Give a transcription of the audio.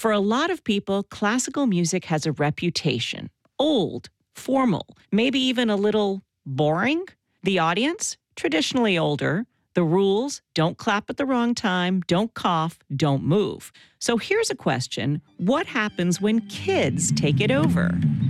For a lot of people, classical music has a reputation. Old, formal, maybe even a little boring. The audience, traditionally older. The rules, don't clap at the wrong time, don't cough, don't move. So here's a question. What happens when kids take it over?